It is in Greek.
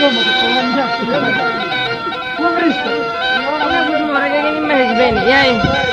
αυτόματο, Παναγιά. Πού βρίσκεται? Ωραία, που του μωρέ, και είναι μεσισμένη. Γεια είναι.